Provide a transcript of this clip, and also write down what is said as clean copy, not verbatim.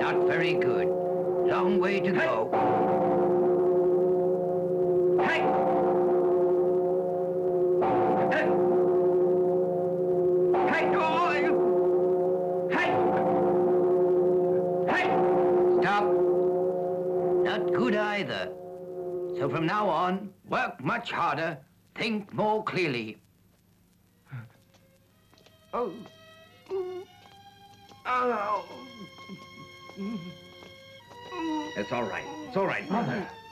Not very good. Long way to go. Hey! Hey! Hey! Hey! Stop. Not good either. So from now on, work much harder, think more clearly. Oh. Oh. It's all right. It's all right, Mother.